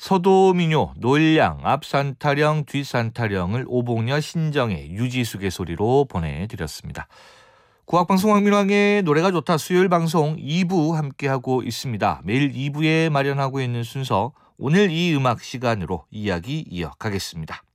서도민요, 놀량, 앞산타령, 뒷산타령을 오복녀 신정의 유지숙의 소리로 보내드렸습니다. 국악방송 황민왕의 노래가 좋다 수요일 방송 2부 함께하고 있습니다. 매일 2부에 마련하고 있는 순서, 오늘 이 음악 시간으로 이야기 이어가겠습니다.